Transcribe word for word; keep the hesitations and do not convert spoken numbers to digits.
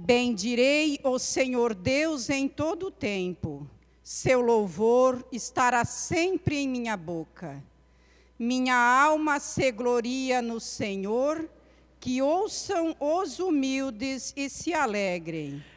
Bendirei o Senhor Deus em todo o tempo. Seu louvor estará sempre em minha boca. Minha alma se gloria no Senhor, que ouçam os humildes e se alegrem.